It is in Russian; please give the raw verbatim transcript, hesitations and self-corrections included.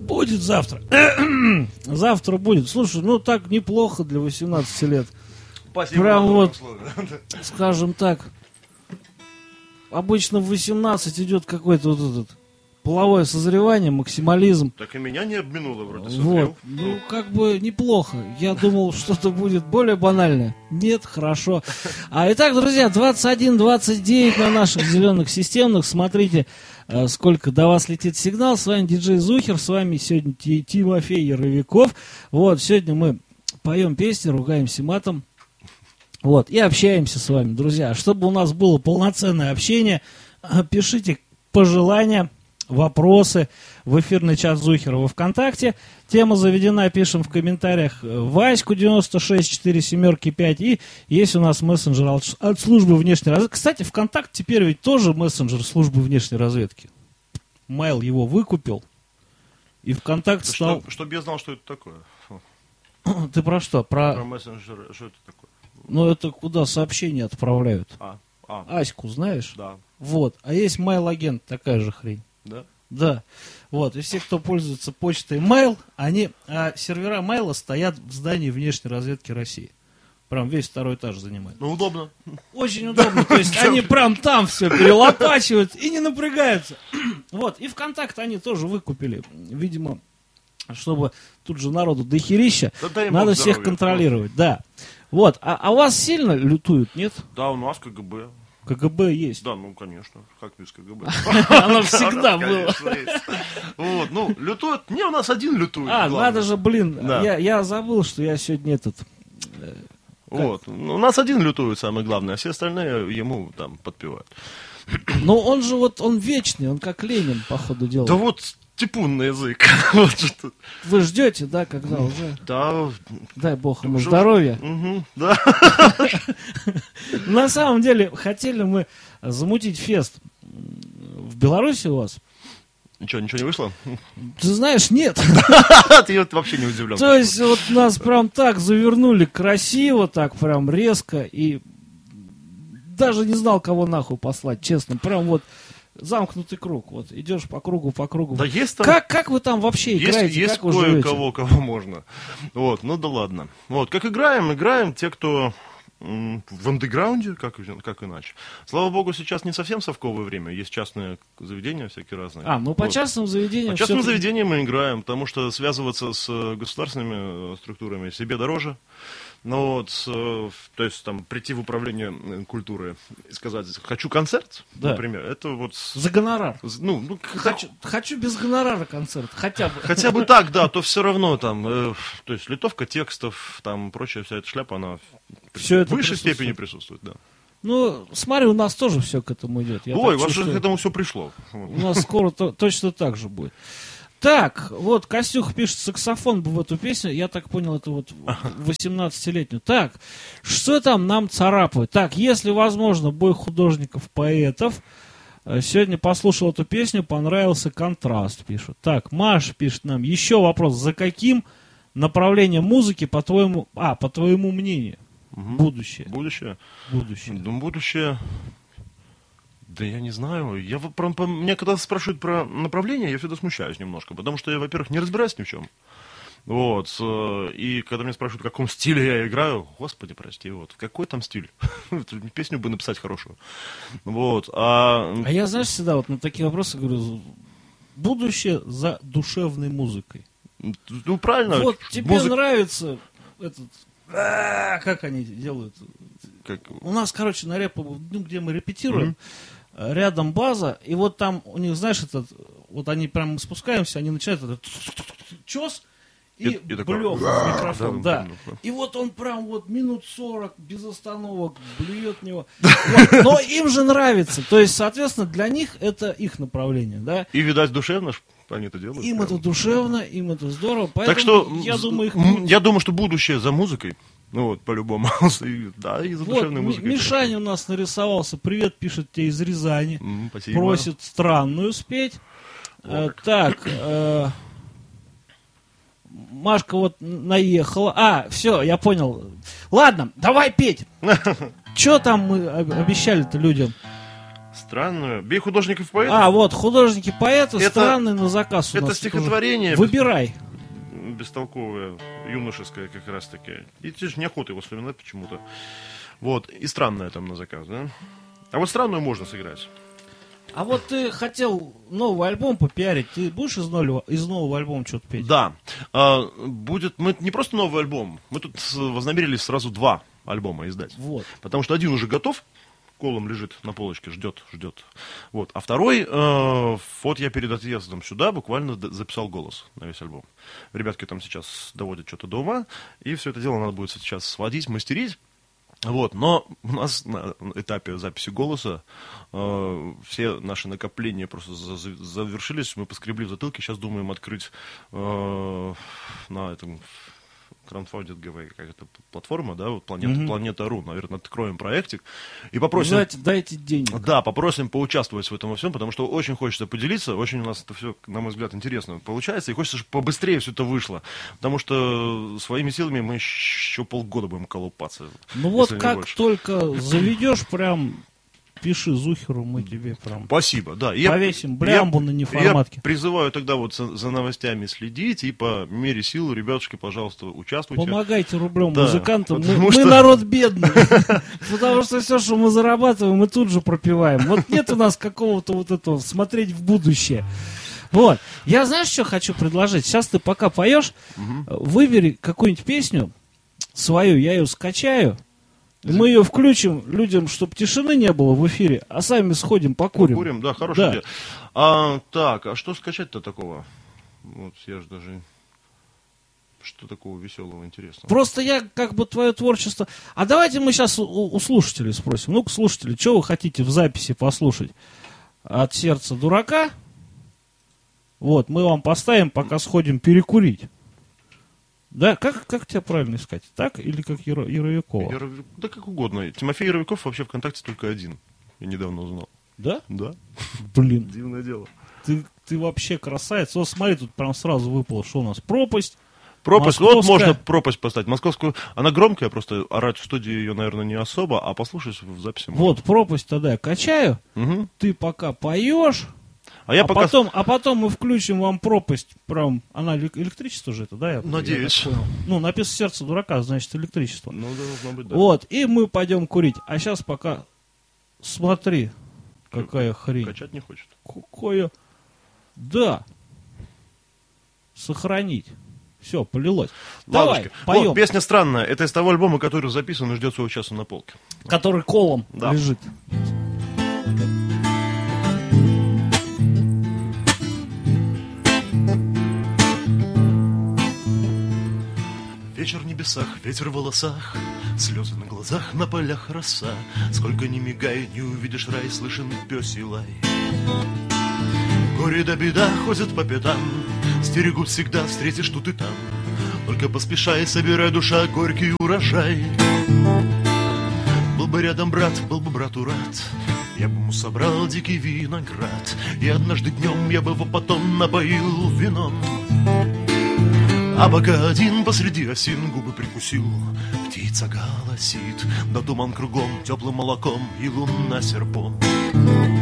Будет завтра. Завтра будет. Слушай, ну так неплохо для восемнадцати лет. Спасибо. Прям вот, скажем так, обычно в восемнадцать идет какой-то вот этот половое созревание, максимализм. Так и меня не обминуло вроде. Созрел. Вот, ну как бы неплохо. Я думал, что-то будет более банальное. Нет, хорошо. А итак, друзья, двадцать один двадцать девять на наших зеленых системных. Смотрите, сколько до вас летит сигнал. С вами диджей Зухер, с вами сегодня Тимофей Яровиков. Вот, сегодня мы поем песни, ругаемся матом. Вот, и общаемся с вами, друзья. Чтобы у нас было полноценное общение, пишите пожелания, вопросы в эфирный чат Зухера во ВКонтакте. Тема заведена, пишем в комментариях Ваську девяносто шесть четыре семерки пять. И есть у нас мессенджер от, от службы внешней разведки. Кстати, ВКонтакт теперь ведь тоже мессенджер службы внешней разведки. Mail его выкупил. И ВКонтакт стал... Что, чтобы я знал, что это такое. Ты про что? Про, про мессенджер, что это такое? Ну, это куда сообщения отправляют. А, а. Аську знаешь? Да. Вот. А есть mail-агент, такая же хрень. Да? Да. Вот. И все, кто пользуется почтой Mail, они, а сервера Mail стоят в здании внешней разведки России. Прям весь второй этаж занимает. Ну, удобно. Очень удобно. То есть они прям там все перелопачивают и не напрягаются. Вот. И ВКонтакт они тоже выкупили. Видимо, чтобы тут же народу дохерища, надо всех контролировать. Да. Вот. А, а вас сильно лютуют, нет? Да, у нас КГБ. КГБ есть. Да, ну, конечно, как без КГБ. Оно всегда было. Вот, ну, лютует, не, у нас один лютует. А, надо же, блин, Да. я, я забыл, что я сегодня этот... э, Вот, у нас один лютует, самое главное, а все остальные ему там подпевают. Но он же вот, он вечный, он как Ленин, по ходу дела. Да вот, типун на язык. Вот что. Вы ждете, да, когда уже? Да. Дай бог ему Уже- здоровья. Мгм, да. На самом деле, хотели мы замутить фест в Беларуси у вас. Ничего, ничего не вышло? Ты знаешь, нет. Ты вот вообще не удивлен. То есть вот нас прям так завернули красиво, так прям резко, и даже не знал, кого нахуй послать, честно. Прям вот замкнутый круг. Вот идешь по кругу, по кругу. Да есть там... Как, как вы там вообще Есть, играете? есть как вы живете? кое-кого, кого можно. Вот, ну да ладно. Вот, как играем, играем те, кто м, в андеграунде, как, как иначе. Слава богу, сейчас не совсем совковое время, есть частные заведения всякие разные. А, ну по Вот. частным заведениям... По частным всё-таки- заведениям мы играем, потому что связываться с э, государственными э, структурами себе дороже. Ну вот, э, то есть там прийти в управление э, культуры и сказать, хочу концерт, Да. например, это вот... с- За гонорар. с- Ну, ну, Хочу, хочу без гонорара концерт, хотя бы. Хотя бы так, да, то все равно там, э, то есть литовка текстов, там прочая вся эта шляпа, она Всё это в высшей присутствует. степени присутствует, да. Ну, смотри, у нас тоже все к этому идет. Я Ой, так у вас же чувствую. к этому все пришло. У нас скоро то- точно так же будет. Так, вот Костюх пишет, саксофон бы в эту песню. Я так понял, это вот восемнадцатилетнюю. Так, что там нам царапают? Так, если возможно, бой художников-поэтов. Э, Сегодня послушал эту песню, понравился контраст, пишут. Так, Маша пишет нам, еще вопрос. За каким направлением музыки, по твоему, а, по твоему мнению, Мгм. будущее? Будущее. Будущее. Ну, будущее. Да я не знаю. Я, вот про- по- меня когда спрашивают про направление, я всегда смущаюсь немножко, потому что я, во-первых, не разбираюсь ни в чем. Вот. э, И когда меня спрашивают, в каком стиле я играю, господи, прости, вот, в какой там стиль? Песню бы написать хорошую. Вот. А А я, знаешь, всегда вот на такие вопросы говорю, будущее за душевной музыкой. ну, правильно. Вот тебе музыка- нравится этот... а, Как они делают? как- У нас, короче, на реп, ну, где мы репетируем, рядом база, и вот там у них, знаешь, этот, вот они прям мы спускаемся, они начинают этот чес и, И- и такой, блёв в микрофон, да, да. да, да. И вот он прям вот минут сорок без остановок блюет в него. Вот. Но им же нравится. То есть, соответственно, для них это их направление, да. И, видать, душевно ж они это делают. Им прям. это душевно, им это здорово. Поэтому Так что, я м, думаю, их м, будет. я думаю, что будущее за музыкой. Ну вот, по-любому. И- Да, и за Вот, душевной Ми- музыкой. Мишаня у нас нарисовался. Привет, пишет тебе из Рязани. М, Спасибо. Просит странную спеть. Э, так, э, Машка вот наехала. А, все, я понял. Ладно, давай петь. Че там мы об- обещали-то людям? Странную. Бей художников и поэтов. А, вот, художники, поэты, Это- странный на заказ у Это нас. стихотворение тоже. Выбирай. бестолковое, юношеское как раз таки. И тебе же неохота его вспоминать почему-то. Вот, и странное там на заказ, да? А вот странную можно сыграть. А вот ты хотел новый альбом попиарить, ты будешь из, нового, из нового альбома что-то петь? Да, а, будет, мы не просто новый альбом, мы тут вознамерились сразу два альбома издать. Вот. Потому что один уже готов, колом лежит на полочке, ждет, ждет. Вот. А второй, э, вот я перед отъездом сюда буквально д- записал голос на весь альбом. Ребятки там сейчас доводят что-то до ума, и все это дело надо будет сейчас сводить, мастерить. Вот, но у нас на этапе записи голоса э, все наши накопления просто за- за- завершились, мы поскребли в затылке, сейчас думаем открыть э, на этом краундфандинговая какая-то платформа, да, вот планета, Мгм. Планета.ру, наверное, откроем проектик и попросим... Дайте, дайте денег. Да, попросим поучаствовать в этом во всем, потому что очень хочется поделиться, очень у нас это все, на мой взгляд, интересно получается, и хочется, чтобы побыстрее все это вышло, потому что своими силами мы еще полгода будем колупаться. Ну вот если не как больше. только заведешь, прям пиши Зухеру, мы тебе прям Спасибо, да. Я- повесим блямбу я- на неформатке. Я призываю тогда вот за, за новостями следить, и по мере сил, ребятушки, пожалуйста, участвуйте. Помогайте рублем Да, музыкантам. Мы, потому мы что- народ бедный. Потому что все, что мы зарабатываем, мы тут же пропиваем. Вот нет у нас какого-то вот этого смотреть в будущее. Вот. Я знаешь, что хочу предложить? Сейчас ты пока поешь, выбери какую-нибудь песню свою, я ее скачаю, и мы ее включим людям, чтобы тишины не было в эфире, а сами сходим покурим. Курим, да, хорошая Да. идея. А, так, а что скачать-то такого? Вот я же даже... Что такого веселого, интересного? Просто я как бы твое творчество... А давайте мы сейчас у, у слушателей спросим. Ну-ка, слушатели, что вы хотите в записи послушать? От сердца дурака? Вот, мы вам поставим, пока сходим перекурить. Да, как, как тебя правильно искать? Так или как Яро- Яровикова? Яро- Да как угодно. Тимофей Яровиков вообще ВКонтакте только один. Я недавно узнал. Да? Да, Блин, дивное дело. ты, ты вообще красавец. Вот смотри, тут прям сразу выпало, что у нас пропасть. Пропасть, вот Московская. можно пропасть поставить. Московскую, она громкая, просто орать в студии ее, наверное, не особо, а послушать в записи можно. Вот, пропасть тогда я качаю. Мгм. Ты пока поешь. А я а, пока... потом, а потом мы включим вам пропасть. Прям, она эле- электричество же это, да? Я, Надеюсь. я так понял. Ну, написано сердце дурака, значит электричество. Ну, да, должно быть, да. Вот, и мы пойдем курить. А сейчас пока смотри, какая хрень. Качать не хочет. Какое. Да. Сохранить. Все, полилось. Давай, Ладушки. поем. Вот, песня странная. Это из того альбома, который записан и ждет своего часа на полке. Который колом Да. лежит. Вечер в небесах, ветер в волосах, слезы на глазах, на полях роса. Сколько ни мигай, не увидишь рай, слышен пёсий лай. Горе да беда ходят по пятам, стерегут всегда, встретишь тут и там. Только поспешай, собирай, душа, горький урожай. Был бы рядом брат, был бы брату рад, я бы ему собрал дикий виноград, и однажды днем я бы его потом напоил вином. А пока один посреди осин губы прикусил, птица голосит, да туман кругом теплым молоком и луна серпом.